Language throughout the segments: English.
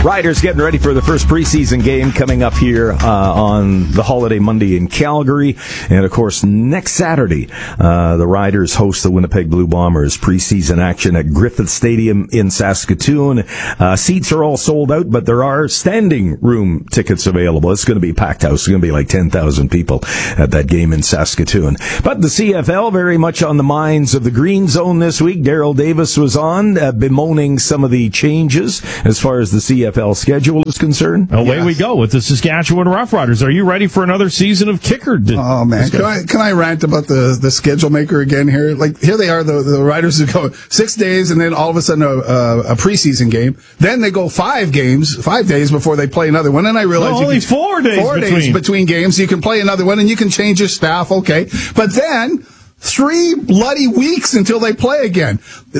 Riders getting ready for the first preseason game coming up here on the holiday Monday in Calgary. And, of course, next Saturday, the Riders host the Winnipeg Blue Bombers. Preseason action at Griffith Stadium in Saskatoon. Seats are all sold out, but there are standing room tickets available. It's going to be a packed house. It's going to be like 10,000 people at that game in Saskatoon. But the CFL very much on the minds of the Green Zone this week. Daryl Davis was on, bemoaning some of the changes as far as the CFL schedule is concerned. Away we go with the Saskatchewan Roughriders. Are you ready for another season of kicker? Oh man, can I rant about the schedule maker again here? Like here they are, the Riders go 6 days, and then all of a sudden a preseason game. Then they go 5 days before they play another one. And I realize only 4 days. 4 days between games. You can play another one, and you can change your staff. Okay, but then 3 bloody weeks until they play again.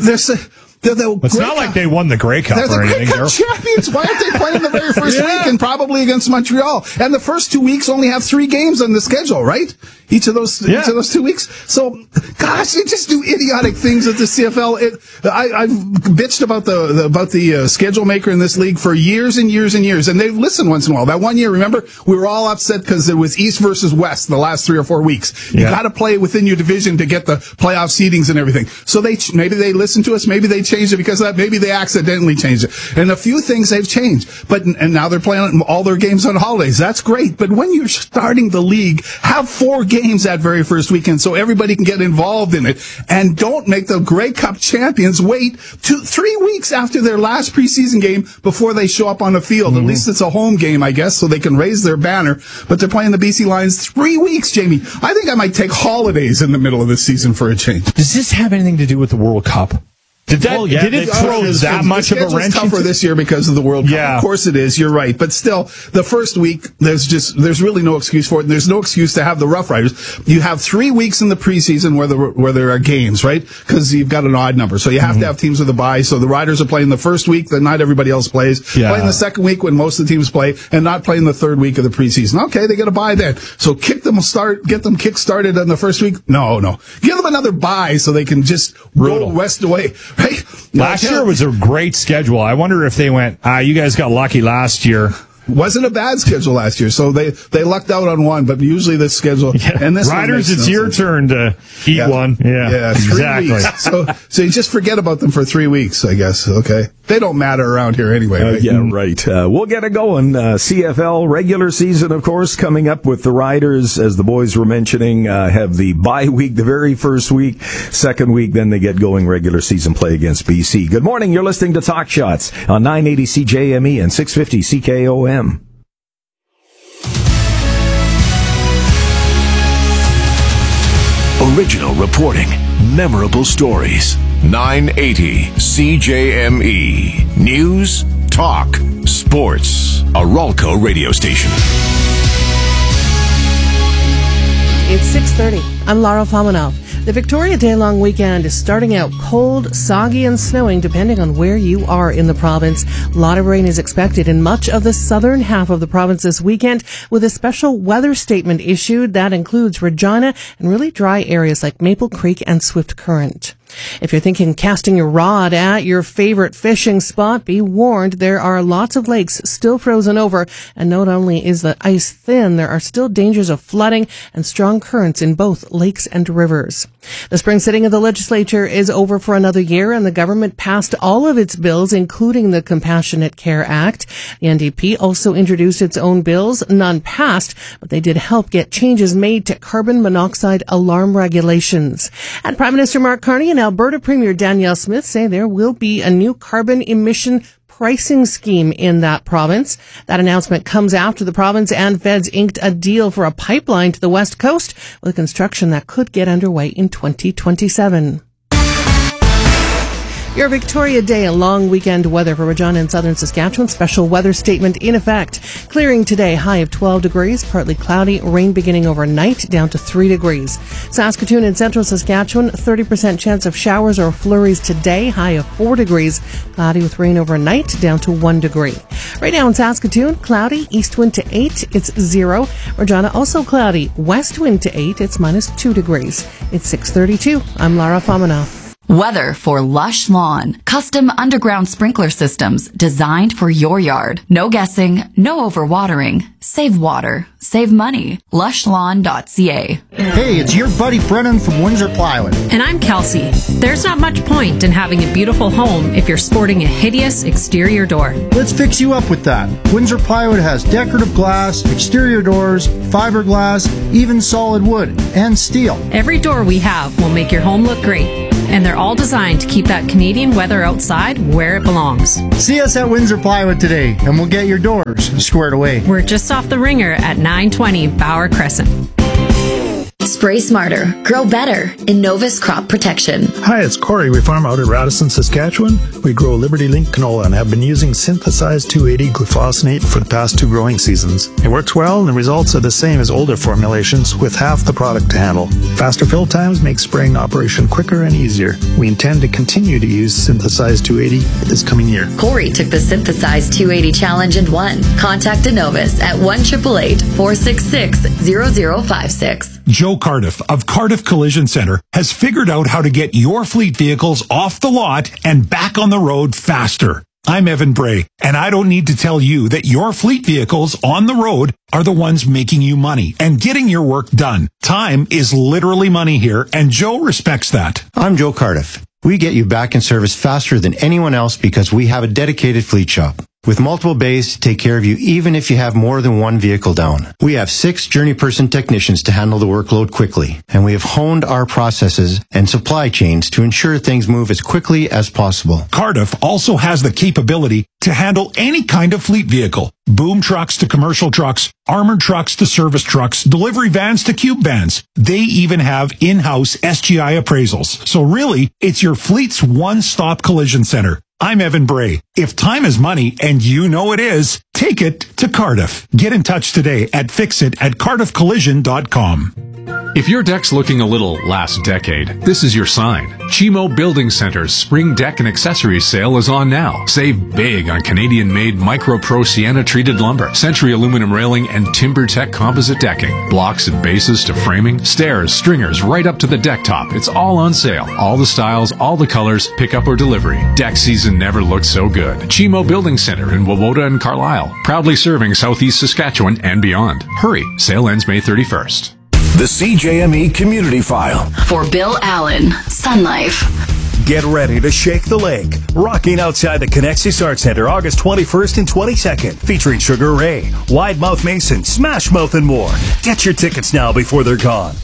It's not like they won the Grey Cup or anything. They're the Grey Cup champions. Why aren't they playing the very first week and probably against Montreal? And the first 2 weeks only have 3 games on the schedule, right? Each of those 2 weeks. So, gosh, they just do idiotic things at the CFL. I've bitched about the schedule maker in this league for years and years and years, and they've listened once in a while. That one year, remember, we were all upset because it was East versus West the last 3 or 4 weeks. You got to play within your division to get the playoff seedings and everything. So maybe they listened to us, maybe they changed it because of that, maybe they accidentally changed it. And a few things they've changed, and now they're playing all their games on holidays. That's great, but when you're starting the league, have 4 games that very first weekend so everybody can get involved in it, and don't make the Grey Cup champions wait 3 weeks after their last preseason game before they show up on the field. At least it's a home game, I guess, so they can raise their banner, but they're playing the BC Lions 3 weeks, Jamie. I think I might take holidays in the middle of this season for a change. Does this have anything to do with the World Cup? Did it throw that much of a wrench? It's tougher this year because of the World Cup. Yeah. Of course it is. You're right. But still, the first week, there's really no excuse for it. And there's no excuse to have the Rough Riders. You have 3 weeks in the preseason where there are games, right? Because you've got an odd number. So you have to have teams with a bye. So the Riders are playing the first week that not everybody else plays. Yeah. Playing the second week when most of the teams play, and not playing the third week of the preseason. Okay, they get a bye then. So get them kick-started on the first week. No. Give them another bye so they can just roll west away, right? Last year was a great schedule. I wonder if they went, you guys got lucky last year. Wasn't a bad schedule last year, so they lucked out on one, but usually this schedule, and this Riders, it's your turn to eat one. Yeah, exactly. 3 weeks. So you just forget about them for 3 weeks, I guess. Okay. They don't matter around here anyway. Right? Yeah, right. We'll get it going. CFL regular season, of course, coming up with the Riders, as the boys were mentioning, have the bye week, the very first week. Second week, then they get going regular season play against BC. Good morning. You're listening to Talk Shots on 980 CJME and 650 CKOM. Original reporting, memorable stories. 980 CJME. News, talk, sports. A Ralco radio station. It's 6:30. I'm Lara Fominov. The Victoria Day long weekend is starting out cold, soggy, and snowing depending on where you are in the province. A lot of rain is expected in much of the southern half of the province this weekend, with a special weather statement issued that includes Regina and really dry areas like Maple Creek and Swift Current. If you're thinking casting your rod at your favorite fishing spot, be warned there are lots of lakes still frozen over, and not only is the ice thin, there are still dangers of flooding and strong currents in both lakes and rivers. The spring sitting of the legislature is over for another year, and the government passed all of its bills, including the Compassionate Care Act. The NDP also introduced its own bills. None passed, but they did help get changes made to carbon monoxide alarm regulations. And Prime Minister Mark Carney and Alberta Premier Danielle Smith say there will be a new carbon emission pricing scheme in that province. That announcement comes after the province and feds inked a deal for a pipeline to the west coast with construction that could get underway in 2027. Your Victoria Day, a long weekend weather for Regina and southern Saskatchewan. Special weather statement in effect. Clearing today, high of 12 degrees, partly cloudy, rain beginning overnight, down to 3 degrees. Saskatoon and central Saskatchewan, 30% chance of showers or flurries today, high of 4 degrees, cloudy with rain overnight, down to 1 degree. Right now in Saskatoon, cloudy, east wind to 8, it's 0. Regina also cloudy, west wind to 8, it's -2 degrees. It's 6:32. I'm Lara Fominov. Weather for Lush Lawn. Custom underground sprinkler systems designed for your yard. No guessing, no overwatering. Save water. Save money. Lushlawn.ca. Hey, it's your buddy Brennan from Windsor Plywood. And I'm Kelsey. There's not much point in having a beautiful home if you're sporting a hideous exterior door. Let's fix you up with that. Windsor Plywood has decorative glass, exterior doors, fiberglass, even solid wood, and steel. Every door we have will make your home look great. And they're all designed to keep that Canadian weather outside where it belongs. See us at Windsor Plywood today, and we'll get your doors squared away. We're just off the Ringer at 920 Bauer Crescent. Spray smarter, grow better. Innovus Crop Protection. Hi, it's Corey. We farm out at Radisson, Saskatchewan. We grow Liberty Link canola and have been using synthesized 280 glufosinate for the past 2 growing seasons. It works well and the results are the same as older formulations with half the product to handle. Faster fill times make spraying operation quicker and easier. We intend to continue to use synthesized 280 this coming year. Corey took the synthesized 280 challenge and won. Contact Innovus at 1-888-466-0056. Joe Cardiff of Cardiff Collision Center has figured out how to get your fleet vehicles off the lot and back on the road faster. I'm Evan Bray, and I don't need to tell you that your fleet vehicles on the road are the ones making you money and getting your work done. Time is literally money here, and Joe respects that. I'm Joe Cardiff. We get you back in service faster than anyone else because we have a dedicated fleet shop with multiple bays to take care of you even if you have more than one vehicle down. We have 6 journey person technicians to handle the workload quickly, and we have honed our processes and supply chains to ensure things move as quickly as possible. Cardiff also has the capability to handle any kind of fleet vehicle. Boom trucks to commercial trucks, armored trucks to service trucks, delivery vans to cube vans. They even have in-house SGI appraisals. So really, it's your fleet's one-stop collision center. I'm Evan Bray. If time is money, and you know it is, take it to Cardiff. Get in touch today at fixit@cardiffcollision.com. If your deck's looking a little last decade, this is your sign. Chimo Building Center's spring deck and accessories sale is on now. Save big on Canadian-made Micro Pro Sienna-treated lumber, Century aluminum railing, and TimberTech composite decking. Blocks and bases to framing, stairs, stringers, right up to the deck top. It's all on sale. All the styles, all the colors, pickup or delivery. Deck season never looked so good. Chimo Building Center in Wawota and Carlisle. Proudly serving Southeast Saskatchewan and beyond. Hurry, sale ends May 31st. The CJME Community File. For Bill Allen, Sun Life. Get ready to shake the lake. Rocking outside the Connexus Arts Center, August 21st and 22nd. Featuring Sugar Ray, Wide Mouth Mason, Smash Mouth, and more. Get your tickets now before they're gone.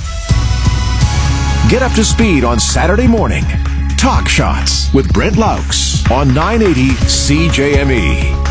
Get up to speed on Saturday morning. Talk Shots with Brent Laux on 980 CJME.